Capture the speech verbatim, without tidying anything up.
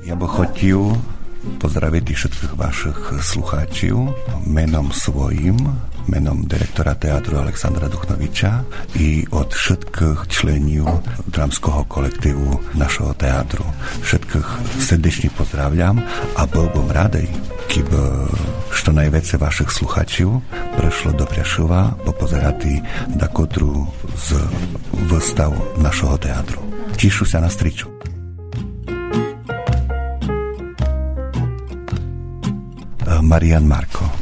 Ja by хотів pozdraviť všetkých vašich slucháčov menom svojim, menom direktora teatru Alexandra Duchnoviča i od všetkých členov dramského kolektívu našeho teatru. Všetkých srdečne pozdravľam a bol bom radej, keby što najviacej vašich slucháčov prešlo do Prešova popozerati da kotru z výstav našeho teatru. Tíšu sa na striču. Marian Marko.